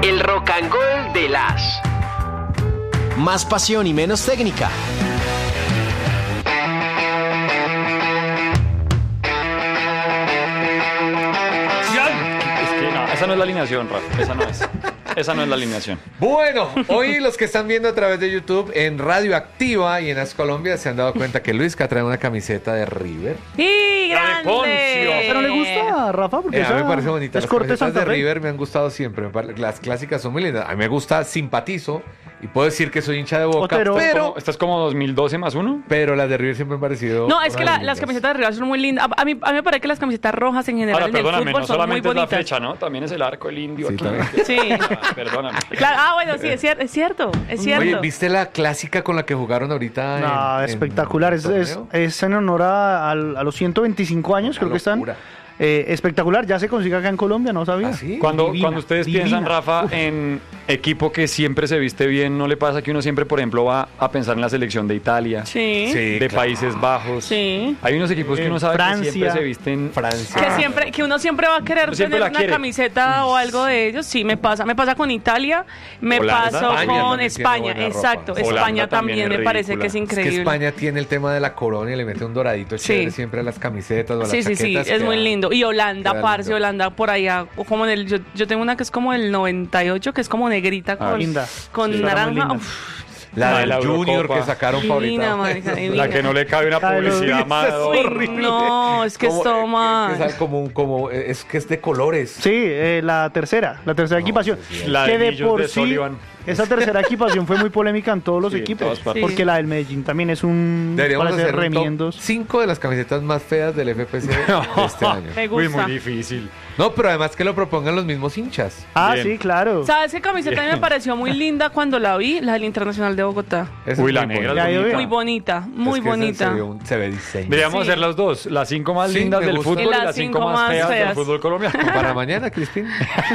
El Rock and Gold de las. Más pasión y menos técnica. Esa no es la alineación, Rafa. Esa no es. Esa no es la alineación. Bueno, hoy los que están viendo a través de YouTube en Radio Activa y en As Colombia se han dado cuenta que Luisca trae una camiseta de River. ¡Y grande! ¿Pero le gusta, Rafa? Porque A mí me parece bonita. es Las corte camisetas Santa de Fe. River me han gustado siempre. Las clásicas son muy lindas. A mí me gusta, simpatizo y puedo decir que soy hincha de Boca, Otero. pero ¿Esta es como 2012 más uno? las de River siempre me han parecido. No, es que unas las lindas. camisetas de River son muy lindas. A mí me parece que las camisetas rojas en general Ahora, en el perdóname, fútbol no son muy solamente es la bonitas. flecha, ¿no? También es el arco, el indio Sí, aquí. también. Sí. Perdóname. Claro, bueno, sí, es cierto. Oye, ¿viste la clásica con la que jugaron ahorita? No, en espectacular. el Es torneo? en honor a los 125 años, Una creo que están. locura. Espectacular. Ya se consigue acá en Colombia, no sabía. ¿Ah, sí? Cuando Divina, ustedes divina. piensan, Rafa, en equipo que siempre se viste bien, ¿no le pasa que uno siempre, por ejemplo, va a pensar en la selección de Italia, Sí. Sí, de claro. Países Bajos? Sí. Hay unos equipos que uno sabe Francia. que siempre se visten. Francia. Que uno siempre va a querer Uno siempre tener la una quiere. camiseta o algo de ellos. Sí, me pasa con Italia, me Holanda. pasó España con también tiene España, buena ropa. exacto. Holanda España también también es me parece ridícula. que es Es que increíble. España tiene el tema de la corona y le mete un doradito chévere siempre a las camisetas o a las Sí, chaquetas. es muy lindo. Y Holanda, queda parce, lindo. Holanda por allá, o como en el, yo tengo una que es como el 98, que es como negrita con, linda. con Sí, está muy naranja. linda. Uf, La de del la Junior Eurocopa. que sacaron divina, favorita. marica, divina. La que no le cabe una publicidad más. Uy, no, es que es todo mal. Es que es de colores. Sí, la tercera equipación. La que de de Millos por de sí, Sullivan. esa tercera equipación fue muy polémica en todos los Sí, en equipos. todas partes. Porque Sí. la del Medellín también es un. Deberíamos para hacer hacer un top remiendos. 5 de las camisetas más feas del FPC de este año. Me Uy, gusta. muy difícil. No, pero además que lo propongan los mismos hinchas. Ah, Bien. sí, claro. ¿Sabes qué camiseta a mí me pareció muy linda cuando la vi? La del Internacional de Bogotá. Esa Uy, es la muy negra bonita. es Ya, bonita. Muy bonita, muy Es que esa bonita. se ve diseño. Deberíamos Sí. hacer las dos, las 5 más Sí, lindas me del gusta. fútbol y Las las 5 cinco más más feas del feas. fútbol colombiano. Para mañana, Crispín.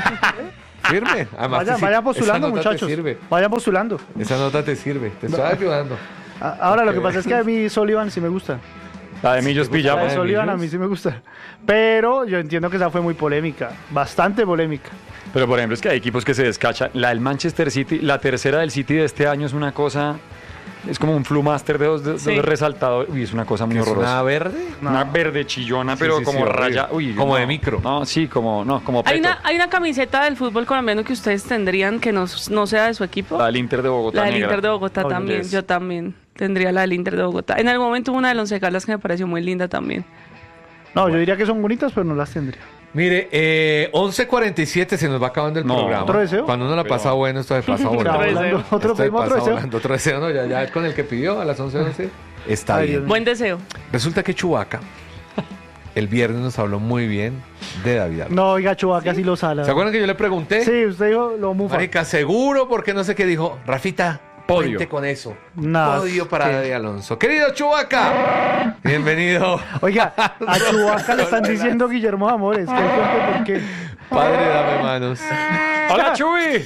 Firme. Además, Vayan postulando, esa nota muchachos. Te sirve. Vayan postulando. Esa nota te sirve. Te estoy ayudando. Ahora, lo que pasa es que a mí Sullivan sí me gusta. La de Millos La de Pijama. de Sullivan a Millos? mí sí me gusta. Pero yo entiendo que esa fue muy polémica. Bastante polémica. Pero por ejemplo es que hay equipos que se descachan. La del Manchester City, la tercera del City de este año es una cosa, es como un Flumaster de dos Sí. resaltadores. Uy, es una cosa muy ¿Es horrorosa. una verde? Una verde chillona, Sí, pero sí, como sí, horrible. raya. Uy, Como no. de micro. No, sí, como Hay peto. una camiseta del fútbol colombiano que ustedes tendrían que no sea de su equipo. La del Inter de Bogotá. La del negra. Inter de Bogotá Oye, también. es- Yo también tendría la del Inter de Bogotá. En algún momento hubo una del Once Caldas que me pareció muy linda también. No, yo diría que son bonitas, pero no las tendría. Mire, 11:47 se nos va acabando el No. programa. ¿Otro deseo? Cuando uno la Pero- pasa bueno, esto se pasa Está volando. deseo. volando. Otro, Esto pedimos pasa otro deseo. volando. Otro deseo, no, ya con el que pidió a las 11:11. Está Ay, bien. Dios mío. Buen deseo. Resulta que Chewbacca el viernes nos habló muy bien de David Alonso. No, oiga, Chubaca sí lo sala. ¿Se acuerdan que yo le pregunté? Sí, usted dijo lo mufa. Marica, seguro, porque no sé qué dijo. Rafita, Podio. cuente con eso. No, Podio para ¿qué? David Alonso. Querido Chewbacca, bienvenido. Oiga, a Chubaca le están diciendo Guillermo Amores. Que él cuente por qué. Padre, dame manos. ¡Hola, Chuy!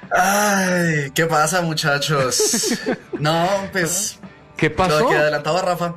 Ay, ¿qué pasa, muchachos? No, pues ¿Qué pasó? lo que adelantaba Rafa.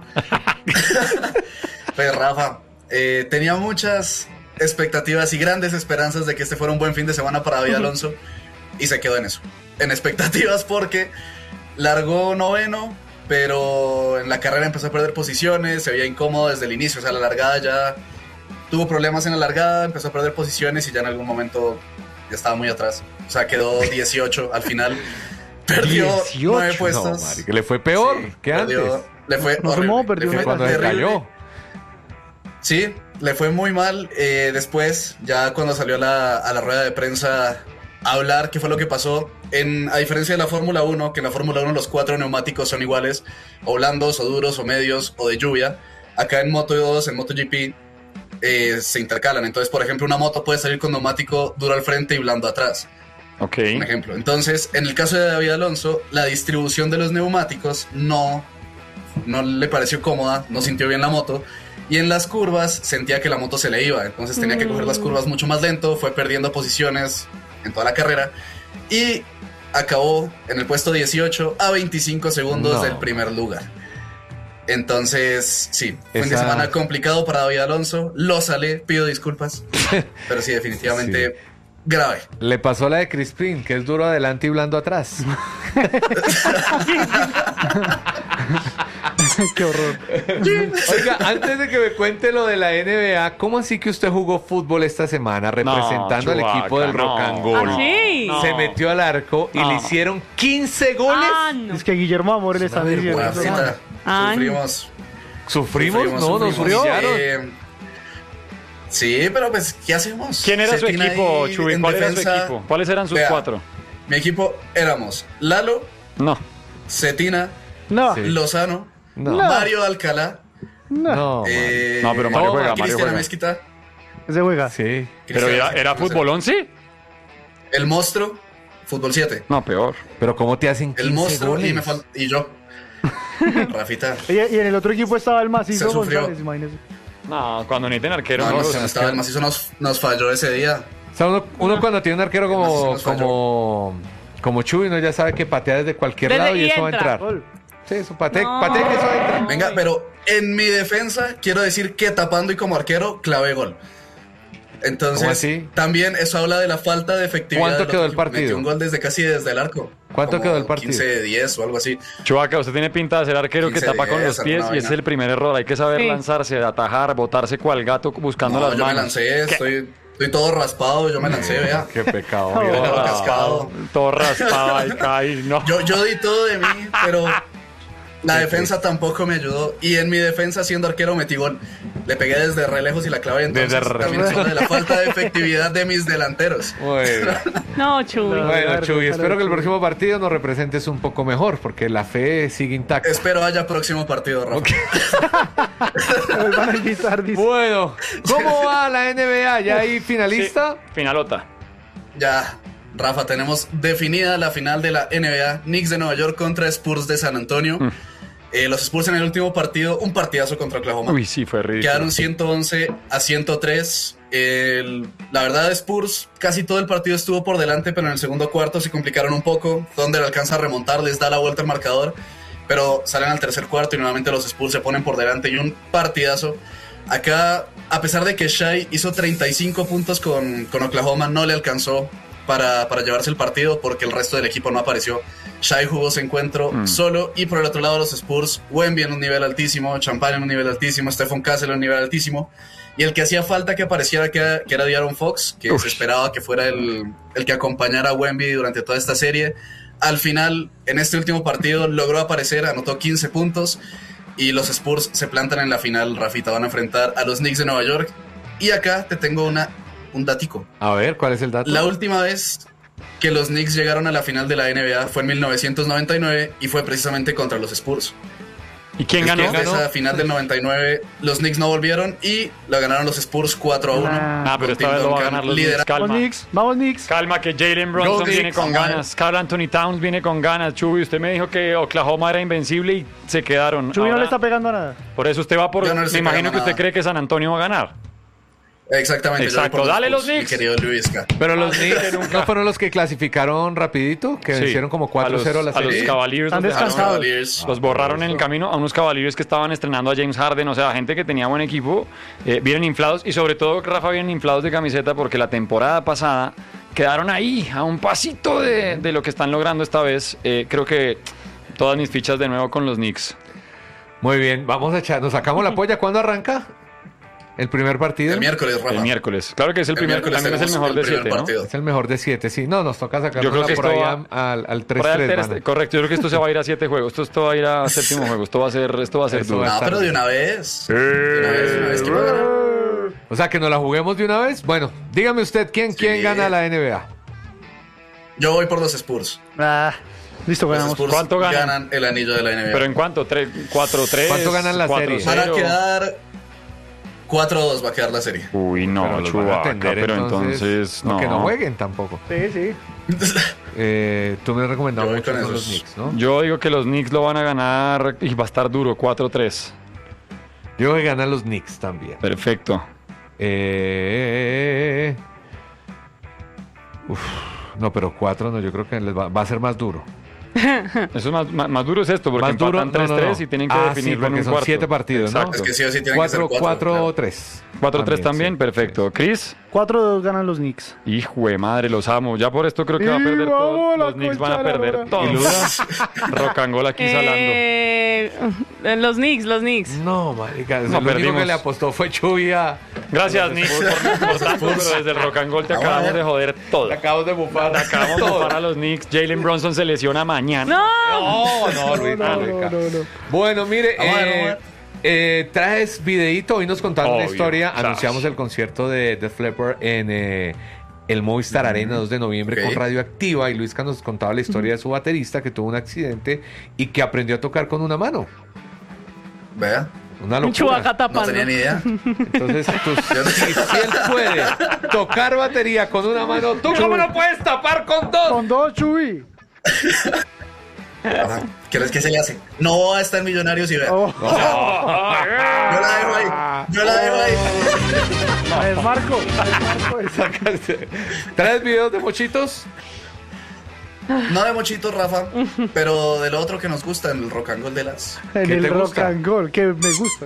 Pues Rafa, tenía muchas expectativas y grandes esperanzas de que este fuera un buen fin de semana para David Alonso y se quedó en eso. En expectativas porque largó noveno, pero en la carrera empezó a perder posiciones, se veía incómodo desde el inicio, o sea, la largada ya tuvo problemas en la largada, empezó a perder posiciones y ya en algún momento ya estaba muy atrás. O sea, quedó 18 al final. Perdió 9 puestos. No, marica, le fue peor Sí, que perdió- antes. Le fue No, horrible. ¿cómo perdió Le fue Cuando se terrible. cayó. Sí, le fue muy mal. Después, ya cuando salió a la rueda de prensa a hablar qué fue lo que pasó, a diferencia de la Fórmula 1, que en la Fórmula 1 los 4 neumáticos son iguales, o blandos, o duros, o medios, o de lluvia, acá en Moto2, en MotoGP, se intercalan. Entonces, por ejemplo, una moto puede salir con neumático duro al frente y blando atrás. Ok. Un ejemplo. Entonces, en el caso de David Alonso, la distribución de los neumáticos no le pareció cómoda, no sintió bien la moto. Y en las curvas sentía que la moto se le iba. Entonces tenía que coger las curvas mucho más lento, fue perdiendo posiciones en toda la carrera. Y acabó en el puesto 18 a 25 segundos No. del primer lugar. Entonces, sí, fin de Esa- semana complicado para David Alonso. Lo salé, pido disculpas. Pero sí, definitivamente grave. Le pasó la de Crispin, que es duro adelante y blando atrás. Qué horror. Oiga, antes de que me cuente lo de la NBA, ¿cómo así que usted jugó fútbol esta semana representando al Chubaca, equipo del no. Rock and Roll? ¿Ah, sí? No. Se metió al arco y le hicieron 15 goles. Ah, no. Es que Guillermo Amor le está diciendo. Rafita, Ah, sufrimos. ¿Sufrimos? No, nos humillaron. Sí, pero pues, ¿qué hacemos? ¿Quién era su Cetina equipo, ahí Chuy? en ¿Cuál era su defensa. equipo? ¿Cuáles eran sus Vea, 4? Mi equipo éramos Lalo, No. Cetina, No, Sí. Lozano, No. Mario Alcalá, no. No, pero Mario juega, Mario Cristian juega. Mezquita, Ese juega. Sí. Pero era fútbol 11. El Monstruo, Fútbol 7. No, peor. Pero ¿cómo te hacen 15 El Monstruo goles? y yo. Rafita. Y en el otro equipo estaba el Macizo Se sufrió. González, imagínese. No, cuando necesiten arquero. No, no, no, o sea, estaba el macizo, nos falló ese día. O sea, uno cuando tiene un arquero Sí como, nos falló. como Chuy, uno ya sabe que patea desde cualquier Desde lado y y eso va a entra. entrar. Gol. Sí, eso patea, No. patea que eso va a entrar. Venga, pero en mi defensa quiero decir que tapando y como arquero clavé gol. Entonces, ¿Cómo así? también eso habla de la falta de efectividad. ¿Cuánto del quedó otro el equipo. partido? Metí un gol desde el arco. ¿Cuánto Como quedó el partido? 15-10 o algo así. Chubaca, usted tiene pinta de ser arquero que 15, tapa con los 10, pies alguna y ese es vaina. el primer error. Hay que saber Sí. lanzarse, atajar, botarse cual gato buscando No, las yo me manos. lancé, estoy todo raspado, yo me lancé, vea. Qué pecado. No. Dios. Todo Todo cascado. raspado, todo raspado, ahí cae, no. Yo di todo de mí, pero la defensa tampoco me ayudó. Y en mi defensa, siendo arquero, metí gol. Le pegué desde re lejos y la clave. Entonces, Desde re también es una de la falta de efectividad de mis delanteros. Bueno, No, Chuy. No. bueno, Chuy, Claro, espero que el Chuy. próximo partido nos representes un poco mejor, porque la fe sigue intacta. Espero haya próximo partido, Rafa. Me van a invitar, dice. Bueno, ¿cómo va la NBA? ¿Ya hay finalista? Sí, finalota. Ya, Rafa, tenemos definida la final de la NBA. Knicks de Nueva York contra Spurs de San Antonio. Los Spurs en el último partido, un partidazo contra Oklahoma. Uy, sí, fue ridículo. Quedaron 111-103. La verdad, Spurs casi todo el partido estuvo por delante, pero en el segundo cuarto se complicaron un poco. Thunder alcanza a remontar, les da la vuelta al marcador, pero salen al tercer cuarto y nuevamente los Spurs se ponen por delante y un partidazo. Acá, a pesar de que Shai hizo 35 puntos con Oklahoma, no le alcanzó para llevarse el partido porque el resto del equipo no apareció. Shai jugó ese encuentro solo, y por el otro lado los Spurs, Wemby en un nivel altísimo, Champagne en un nivel altísimo, Stephen Castle en un nivel altísimo, y el que hacía falta que apareciera que era De'Aaron Fox, que se esperaba que fuera el que acompañara a Wemby durante toda esta serie. Al final, en este último partido, logró aparecer, anotó 15 puntos, y los Spurs se plantan en la final. Rafita, van a enfrentar a los Knicks de Nueva York, y acá te tengo un datico. A ver, ¿cuál es el dato? La última vez que los Knicks llegaron a la final de la NBA fue en 1999 y fue precisamente contra los Spurs. ¿Y quién ganó? Desde esa final del 99 los Knicks no volvieron y la ganaron los Spurs 4-1. Ah, pero esta vez lo va a ganar los Knicks. Vamos, Calma. Knicks. Vamos, Knicks. Calma, que Jalen Brunson Go viene Knicks. con Vamos a ganas. Karl Anthony Towns viene con ganas. Chuy, usted me dijo que Oklahoma era invencible y se quedaron. Chuy no Ahora, le está pegando a nada. por eso usted va por... Yo no le Me estoy imagino que pegando usted nada. cree que San Antonio va a ganar. Exactamente. yo voy Exacto, por dale Spurs, los Knicks. Mi querido Luisca. Pero los Ah, Knicks nunca. no fueron los que clasificaron rapidito, que Sí. vencieron como 4-0 la a los serie. Cavaliers. Están los dejaron- descansados. Cavaliers. Los borraron en el camino a unos Cavaliers que estaban estrenando a James Harden, o sea, gente que tenía buen equipo, vienen inflados y sobre todo, Rafa, vienen inflados de camiseta porque la temporada pasada quedaron ahí, a un pasito de lo que están logrando esta vez. Creo que todas mis fichas de nuevo con los Knicks. Muy bien, vamos a echar, nos sacamos la polla. ¿Cuándo arranca el primer partido? El miércoles, Rafa. El miércoles. Claro que es el primer, miércoles también es el tenemos mejor de primer 7, ¿no? partido. Es el mejor de 7, sí. No, nos toca sacarnos Yo creo que por esto ahí al Por ahí 3-3, al mano. correcto, yo creo que esto se va a ir a 7 juegos. Esto va a ir a séptimo juego. Esto va a ser Eso duro. va a No, estar pero de bien. una vez. De una vez, ¿quién va a ganar? O sea, que nos la juguemos de una vez. Bueno, dígame usted, ¿quién gana la NBA? Yo voy por los Spurs. Ah, listo, Los ganamos. Spurs ¿Cuánto ganan? ganan el anillo de la NBA. ¿Pero en cuánto? ¿4-3? ¿Cuánto ganan la serie? Van a quedar 4-2, va a quedar la serie. Uy, no, Pero los van a Chubaca, atender, pero entonces no. Que no jueguen tampoco. Sí, sí. Tú me has recomendado Yo voy mucho con con los esos. Knicks, ¿no? Yo digo que los Knicks lo van a ganar y va a estar duro, 4-3. Yo creo que ganan los Knicks también. Perfecto. Uf, no, pero 4 no, yo creo que va a ser más duro. Eso es más duro es esto, porque Más duro, empatan 3-3 y tienen que definirlo en porque un son cuarto. 7 partidos, ¿no? Exacto. Es que sí o sí tienen que ser 4-3. 4-3 también, sí. perfecto. Chris, 4-2 ganan los Knicks. hijo de madre, los amo. Ya por esto creo que va a Y perder todo. vamos, la Los Knicks van concha a de la perder lora. todo. ¿Y Luda? Rock and Gold aquí salando. Los Knicks. No, marica, No, el único perdimos. que le apostó fue Chubia. Gracias, Knicks, por tanto, pero desde el Rock and Gold te acabamos de joder todo. Le acabamos de bufar. Te acabamos de bufar a los Knicks. Jalen Brunson se lesiona mañana. No, Luis, marica. no. Bueno, mire, Vamos a ver. traes videíto, hoy nos contaron una Obvio, historia, claro. anunciamos el concierto de Def Leppard en el Movistar Arena 2 de noviembre Ok. con Radioactiva, y Luisca nos contaba la historia de su baterista que tuvo un accidente y que aprendió a tocar con una mano. Vea, Una Un locura. Chubaca no tapando. tenía ni idea. Entonces, si él puede tocar batería con una mano, ¿tú cómo no puedes tapar con dos? Con 2, Chuy. Ajá. ¿Qué es que se le hace? No va a estar Millonarios y vea. Oh, Yo la dejo ahí. Yo la dejo ahí. desmarco. ¿Traes videos de mochitos? No de mochitos, Rafa, pero de lo otro que nos gusta en el Rock and Roll de las. En ¿Qué el te rock gusta? and roll, que me gusta.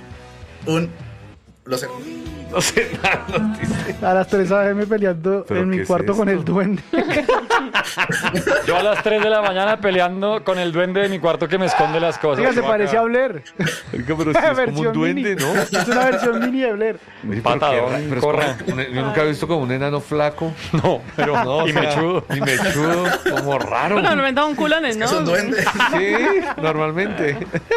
Lo sé. No sé nada. nos dice. A las 3 a.m. peleando ¿Pero en qué mi es cuarto con esto? el duende. Yo a las 3 de la mañana peleando con el duende de mi cuarto que me esconde las cosas. Oiga, se Guaca. parece a Blair. Marica, pero si es como un Versión duende, mini. ¿no? Es una versión mini de Blair. Oye, Patadón, pero es corra. como yo nunca he visto como un enano flaco. No, pero No, y mechudo. Y mechudo, como raro. Bueno, normalmente son culones, ¿no? Es un duende. Sí, normalmente.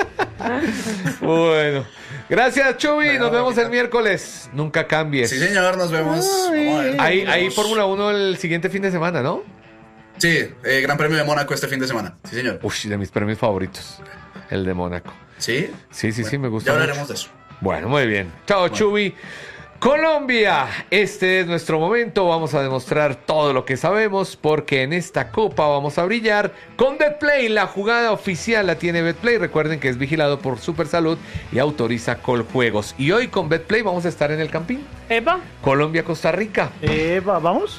Bueno. Gracias, Chubi. Nos vemos el miércoles. Nunca cambies. Sí, señor, nos vemos. Vamos a ver. Hay Fórmula 1 el siguiente fin de semana, ¿no? Sí, Gran Premio de Mónaco este fin de semana. Sí, señor. Uy, de mis premios favoritos. El de Mónaco. ¿Sí? Sí, me gusta. Ya mucho. hablaremos de eso. Bueno, muy bien. Chao, Chubi. Colombia, este es nuestro momento, vamos a demostrar todo lo que sabemos porque en esta copa vamos a brillar con BetPlay, la jugada oficial la tiene BetPlay, recuerden que es vigilado por Supersalud y autoriza Coljuegos. Y hoy con BetPlay vamos a estar en el Campín, Epa. Colombia-Costa Rica. ¿Vamos?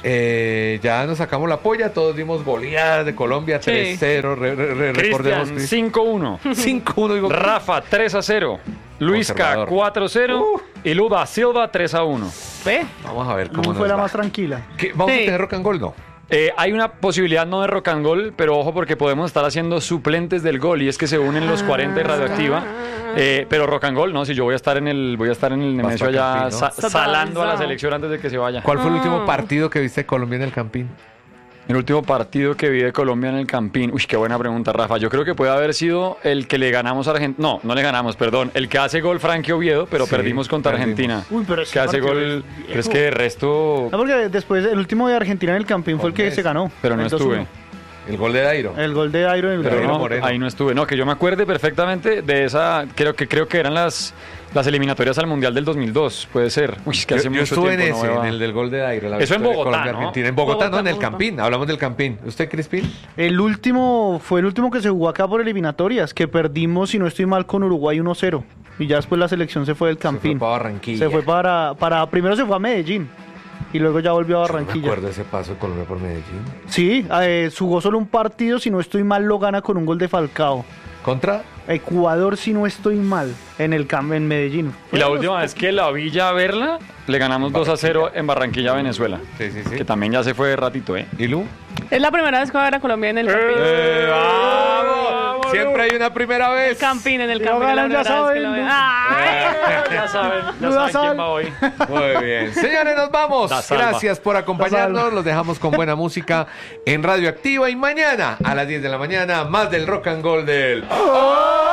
Ya nos sacamos la polla, todos dimos goleadas de Colombia, Sí. 3-0, recordemos. Cristian, 5-1. 5-1, digo. Rafa, 3-0. Luisca, Conservador. 4-0. Y Luda Silva, 3-1. Ve. Vamos a ver cómo Lu nos fue la va. más tranquila. ¿Qué? ¿Vamos Sí. a tener rock and roll? No. Hay una posibilidad no de rock and roll, pero ojo porque podemos estar haciendo suplentes del gol y es que se unen los 40 de Radioactiva. Pero rock and roll, ¿no? Si yo voy a estar en el Nemesio pa' allá Campín, ¿no? salando a la selección antes de que se vaya. ¿Cuál fue el último partido que viste de Colombia en el Campín? El último partido que vi de Colombia en el Campín. Uy, qué buena pregunta, Rafa. Yo creo que puede haber sido el que le ganamos a Argentina. No le ganamos, perdón. El que hace gol Frankie Oviedo, pero Sí, perdimos contra perdimos. Argentina. Uy, pero ese que hace partido gol. es Pero es que de resto. No, porque después el último de Argentina en el Campín fue el que Messi. se ganó. Pero no el 2-1. estuve. El gol de Dairo. El gol de Dairo en el Pero Dairo no, Moreno. ahí no estuve. No, que yo me acuerde perfectamente de esa. Creo que eran las eliminatorias al Mundial del 2002. Puede ser. Uy, es que hace Yo mucho estuve en tiempo. ese, no en veo- el del gol de Dairo. La Eso en victoria de Bogotá, Colombia, ¿no? Argentina. En Bogotá, no, en el Bogotá. Campín. Hablamos del Campín. ¿Usted, Crispín? El último fue el último que se jugó acá por eliminatorias, que perdimos, si no estoy mal, con Uruguay 1-0. Y ya después la selección se fue del Se fue Campín. para Barranquilla. Se fue para primero se fue a Medellín y luego ya volvió a No me Barranquilla. acuerdo de ese paso de Colombia por Medellín. Sí, jugó solo un partido, si no estoy mal, lo gana con un gol de Falcao. ¿Contra? Ecuador, si no estoy mal, en Medellín. Y la última vez que la vi ya verla, le ganamos 2-0 en Barranquilla, Venezuela. Sí. Que también ya se fue de ratito, ¿eh? ¿Y Lu? Es la primera vez que va a ver a Colombia en el Campín. ¡Vamos! Siempre hay una primera vez. Campín, en el Si Campín. no es la ganan, ya primera vez que saben, lo veo. ¿no? ¡Ay! Ya saben Duda quién sal. va hoy. Muy bien. Señores, nos vamos. La salva. Gracias por acompañarnos. Los dejamos con buena música en Radioactiva. Y mañana a las 10 de la mañana, más del rock and roll del...